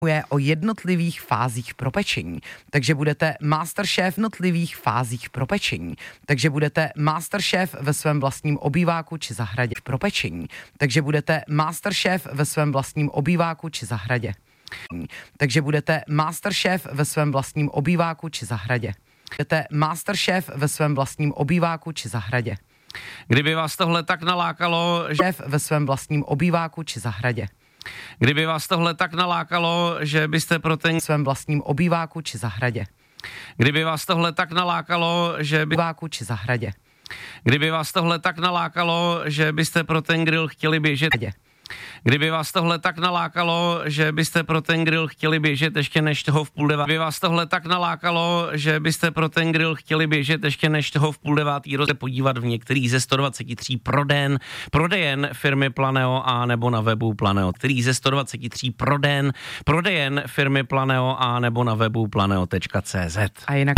je o jednotlivých fázích propečení. Takže budete masterchef v jednotlivých fázích propečení. Takže budete masterchef ve svém vlastním obýváku či zahradě v propečení. Takže budete masterchef ve svém vlastním obýváku či zahradě. Takže budete masterchef ve svém vlastním obýváku či zahradě. Budete masterchef ve svém vlastním obýváku či zahradě. Kdyby vás tohle tak nalákalo, Šéf ve svém vlastním obýváku či zahradě. kdyby vás tohle tak nalákalo, že byste pro ten, V svém vlastním obýváku či zahradě. kdyby vás tohle tak nalákalo, že by, Obýváku či zahradě. kdyby vás tohle tak nalákalo, že byste pro ten grill chtěli běžet, kdyby vás tohle tak nalákalo, že byste pro ten grill chtěli běžet ještě než toho v 8:30, kdyby vás tohle tak nalákalo, že byste pro ten grill chtěli běžet ještě než toho v 8:30 roce podívat v některých ze 123 prodejen firmy Planeo a nebo na webu Planeo, který ze 123 prodejen firmy Planeo a nebo na webu planeo.cz. A jinak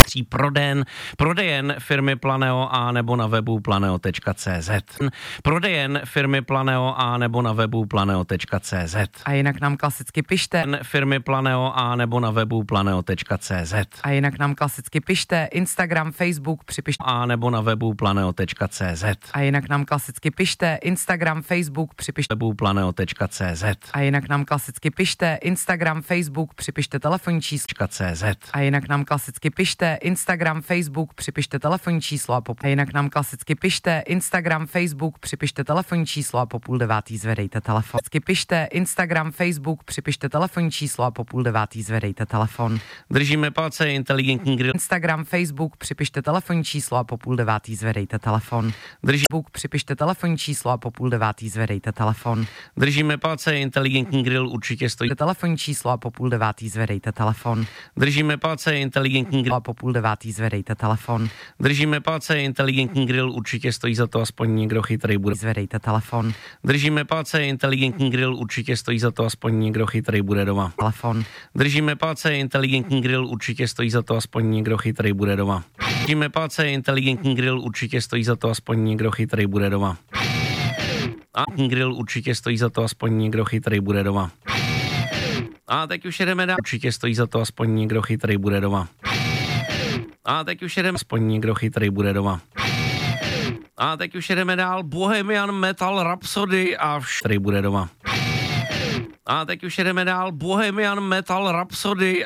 Prodejen firmy Planeo a nebo na webu planeo.cz. Prodejen firmy Planeo a nebo na webu planeo.cz. a jinak nám klasicky pište. Firmy Planeo a nebo na webu planeo.cz. A jinak nám klasicky pište. Instagram, Facebook, připište. A nebo na webu planeo.cz. A jinak nám klasicky pište. Instagram, Facebook, připište. Webu planeo.cz. A jinak nám klasicky pište. Instagram, Facebook, připište telefonní číslo. .cz. A jinak nám klasicky pište. Instagram, Facebook, připište telefonní číslo a jinak nám klasicky pište. Instagram, Facebook, připište telefonní číslo a po 8:30 zvedejte telefon. Pište Instagram, Facebook, připište telefonní číslo a po 8:30 zvedejte telefon. Držíme palce, inteligentní grill. Instagram, Facebook, připište telefonní číslo a po 8:30 zvedejte telefon. Drží, Facebook, připište telefonní číslo a po 8:30 zvedejte telefon. držíme palce, inteligentní grill určitě stojí. Telefonní číslo a po 8:30 zvedejte telefon. Držíme palce, inteligentní grill. A po 8:30 zvedejte telefon. Držíme palce, inteligentní grill určitě stojí za to, aspoň někdo chytrý bude. Zvedejte telefon. Držíme palce, inteligentní grill určitě stojí za to, aspoň někdo chytrý bude doma. Telefon. Držíme palce, inteligentní grill určitě stojí za to, aspoň někdo chytrý bude doma. Držíme palce, inteligentní grill určitě stojí za to, aspoň někdo chytrý bude doma. A grill určitě stojí za to, aspoň někdo chytrý bude doma. A teď už jedeme dál. Určitě stojí za to, aspoň někdo chytrý bude doma. A teď už jedeme, aspoň někdo chytrý bude doma. A teď už jedeme dál. Bohemian Metal Rhapsody a který bude doma. A teď už jedeme dál. Bohemian Metal Rhapsody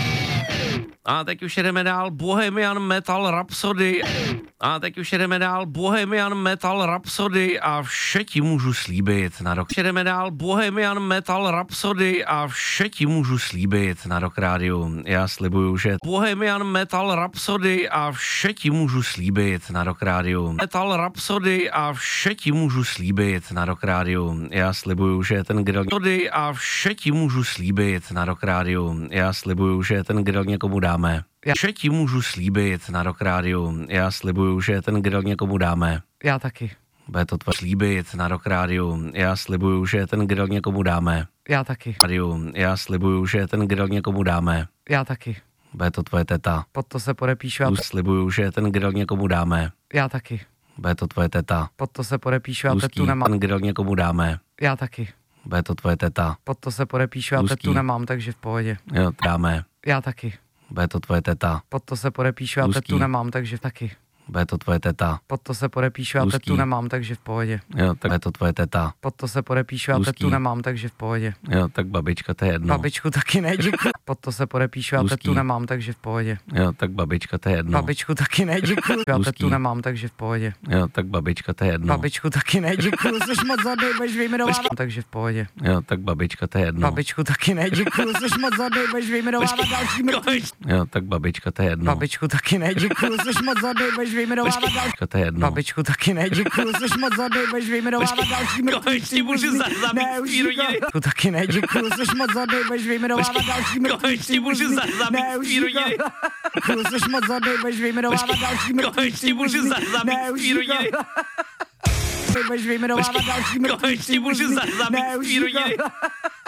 a teď už jedeme dál. Bohemian Metal Rhapsody a teď už jedeme dál. Bohemian Metal Rhapsody a vše ti můžu slíbit na rok. Jedeme dál. Bohemian Metal Rhapsody a vše ti můžu slíbit na Rock Rádiu. Já slibuju, že Bohemian Metal Rhapsody a vše ti můžu slíbit na Rock Rádiu. Metal Rhapsody a vše ti můžu slíbit na Rock Rádiu. Já slibuju, že ten grill a vše ti můžu slíbit na Rock Rádiu. Já slibuju, že ten grill někomu dáme. Vše ti můžu slíbit na Rock Rádiu. Já slibuju, že ten grill někomu dáme. Já taky. Bude to tvoje slíbit na Rock Rádiu. Já slibuju, že ten grill někomu dáme. Já taky. Já slibuju, že ten grill někomu dáme. Já taky. Bude to tvoje teta. Pod to se podepíšu a Slibuju, že ten grill někomu dáme. já taky. Bude to tvoje teta. Pod to se podepíšu a tetu nemám. Ten grill někomu dáme. Já taky. Bude to tvoje teta. Pod to se podepíšu a tetu nemám, takže v pohodě. Jo, dáme. Já taky. Bude to tvoje teta. Pod to se podepíšu a tetu nemám, takže taky. Bude to tvoje teta. Pod to se podepíšu a tetu nemám, takže v pohodě. Jo, tak bude to tvoje teta. Pod to se podepíšu a tetu nemám, takže v pohodě. Jo, tak babička, to je jedno. Babičku taky ne, děkuji. Pod to se podepíšu a tetu nemám, takže v pohodě. Jo, tak babička, to je jedno. Babičku taky ne, děkuji. A tetu nemám, takže v pohodě. Jo, tak babička, to je jedno. Babičku taky ne, děkuji. Jsi moc zadej, budeš vyjmenovávat. Takže v pohodě. Jo, tak babička, to je jedno. Babičku taky ne, děkuji. Jsi moc zadej, budeš vyjmenovávat další mrtvý. Jo, tak babička, to je jedno. Babičku taky ne, děkuji. Jsi moc zadej, budeš vyjmenovávat další. To je jedno. Babičku taky ne, děkuji. Jsi moc zadej, budeš vyjmenovávat další mrtvý. Ti můžu zabít svý rodiny. Babičku taky ne, děkuji. Jsi moc zadej, budeš vyjmenovávat další mrtvý. Ti můžu zabít svý rodiny. Jsi moc zadej, budeš vyjmenovávat další mrtvý. Ti můžu zabít svý rodiny. Budeš vyjmenovávat další mrtvý. Ti můžu zabít svý rodiny.